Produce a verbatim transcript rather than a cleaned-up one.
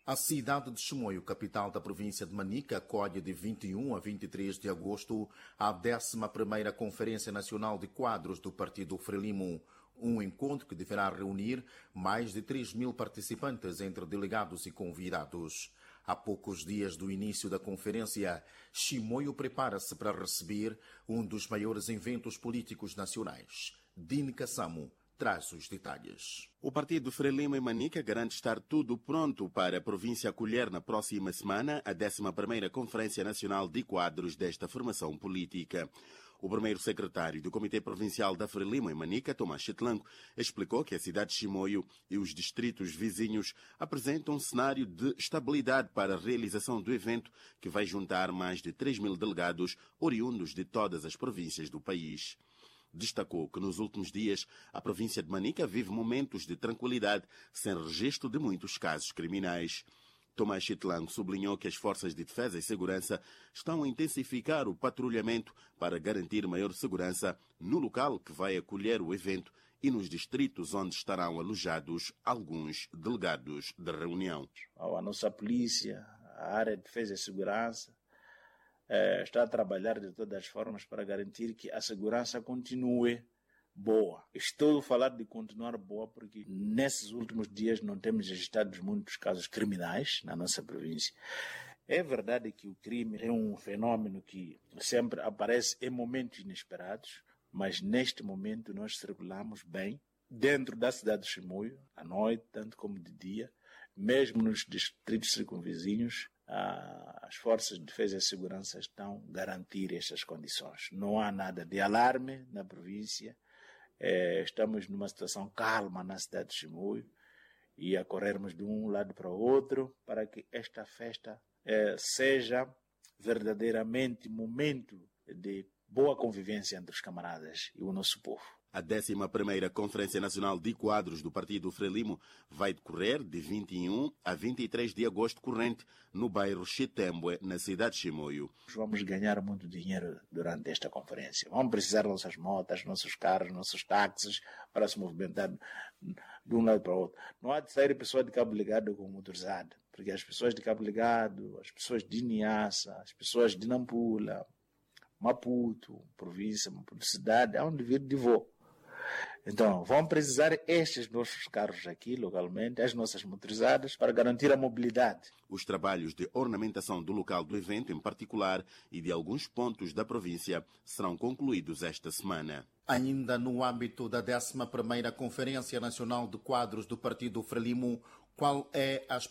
A cidade de Chimoio, capital da província de Manica, acolhe de vinte e um a vinte e três de agosto a décima primeira Conferência Nacional de Quadros do Partido Frelimo, um encontro que deverá reunir mais de três mil participantes entre delegados e convidados. Há poucos dias do início da conferência, Chimoio prepara-se para receber um dos maiores eventos políticos nacionais. Dini Kassamo traz os detalhes. O partido Frelimo e Manica garante estar tudo pronto para a província acolher na próxima semana a décima primeira Conferência Nacional de Quadros desta formação política. O primeiro secretário do Comitê Provincial da Frelimo e Manica, Tomás Chitlanco, explicou que a cidade de Chimoio e os distritos vizinhos apresentam um cenário de estabilidade para a realização do evento, que vai juntar mais de três mil delegados oriundos de todas as províncias do país. Destacou que nos últimos dias a província de Manica vive momentos de tranquilidade, sem registro de muitos casos criminais. Tomás Chitlango sublinhou que as forças de defesa e segurança estão a intensificar o patrulhamento para garantir maior segurança no local que vai acolher o evento e nos distritos onde estarão alojados alguns delegados da reunião. A nossa polícia, a área de defesa e segurança, está a trabalhar de todas as formas para garantir que a segurança continue boa. Estou a falar de continuar boa porque nesses últimos dias não temos registrado muitos casos criminais na nossa província. É verdade que o crime é um fenômeno que sempre aparece em momentos inesperados, mas neste momento nós circulamos bem dentro da cidade de Chimoio, à noite, tanto como de dia, mesmo nos distritos circunvizinhos. As forças de defesa e segurança estão a garantir estas condições. Não há nada de alarme na província. Estamos numa situação calma na cidade de Chimoio e a corrermos de um lado para o outro para que esta festa seja verdadeiramente momento de boa convivência entre os camaradas e o nosso povo. A décima primeira Conferência Nacional de Quadros do Partido Frelimo vai decorrer de vinte e um a vinte e três de agosto corrente no bairro Chitembwe, na cidade de Chimoio. Vamos ganhar muito dinheiro durante esta conferência. Vamos precisar de nossas motas, nossos carros, nossos táxis para se movimentar de um lado para o outro. Não há de sair pessoa de Cabo Ligado com motorizada, porque as pessoas de Cabo Ligado, as pessoas de Niassa, as pessoas de Nampula, Maputo, província, Maputo, cidade, há onde vir de voo. Então, vão precisar estes nossos carros aqui, localmente, as nossas motorizadas, para garantir a mobilidade. Os trabalhos de ornamentação do local do evento, em particular, e de alguns pontos da província, serão concluídos esta semana. Ainda no âmbito da décima primeira Conferência Nacional de Quadros do Partido Frelimo, qual é a